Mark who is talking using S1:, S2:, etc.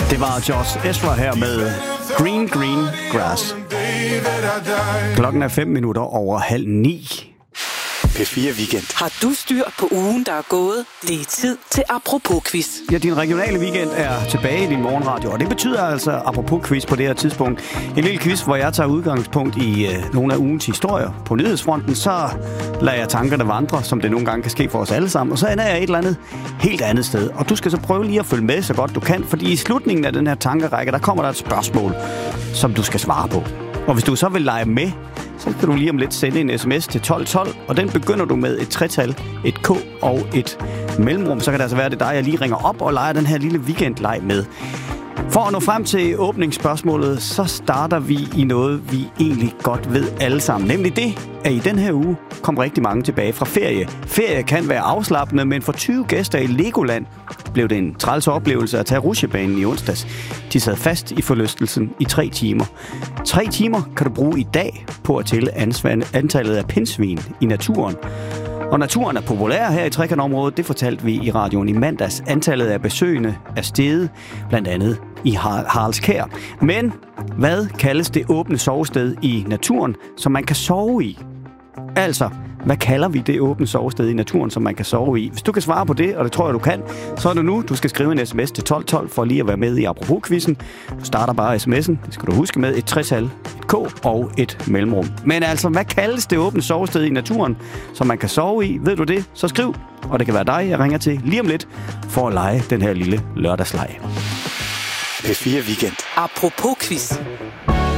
S1: Det var Josh Ezra her med Green Green Grass. Klokken er 8:05. P4 Weekend.
S2: Har du styr på ugen, der er gået? Det er tid til Apropos-quiz.
S1: Ja, din regionale weekend er tilbage i din morgenradio, og det betyder altså Apropos-quiz på det her tidspunkt. En lille quiz, hvor jeg tager udgangspunkt i nogle af ugens historier. På nyhedsfronten, så lader jeg tankerne vandre, som det nogle gange kan ske for os alle sammen, og så ender jeg et eller andet helt andet sted. Og du skal så prøve lige at følge med så godt du kan, fordi i slutningen af den her tankerække, der kommer der et spørgsmål, som du skal svare på. Og hvis du så vil lege med, så kan du lige om lidt sende en sms til 1212, og den begynder du med et tretal, et K og et mellemrum. Så kan det altså være, det dig, jeg lige ringer op og leger den her lille weekendleg med. For at nå frem til åbningsspørgsmålet, så starter vi i noget, vi egentlig godt ved alle sammen. Nemlig det, at i den her uge kom rigtig mange tilbage fra ferie. Ferie kan være afslappende, men for 20 gæster i Legoland blev det en træls oplevelse at tage rutsjebanen i onsdags. De sad fast i forlystelsen i 3 timer. 3 timer kan du bruge i dag på at tælle antallet af pindsvin i naturen. Og naturen er populær her i trekantområdet, det fortalte vi i radioen i mandags. Antallet af besøgende er steget, blandt andet i Haraldskær. Men hvad kaldes det åbne sovested i naturen, som man kan sove i? Altså, hvad kalder vi det åbne sovested i naturen, som man kan sove i? Hvis du kan svare på det, og det tror jeg, du kan, så er det nu, du skal skrive en sms til 1212 for lige at være med i Apropos-quizzen. Du starter bare sms'en, det skal du huske med et tretal, et K og et mellemrum. Men altså, hvad kaldes det åbne sovested i naturen, som man kan sove i? Ved du det? Så skriv, og det kan være dig, jeg ringer til lige om lidt, for at lege den her lille lørdagsleg.
S3: P4 Weekend.
S2: Apropos-quiz.